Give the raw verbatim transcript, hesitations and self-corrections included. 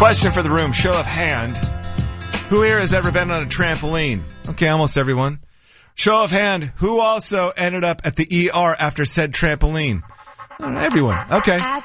Question for the room, show of hand. Who here has ever been on a trampoline? Okay, almost everyone. Show of hand, who also ended up at the E R after said trampoline? Everyone. Okay.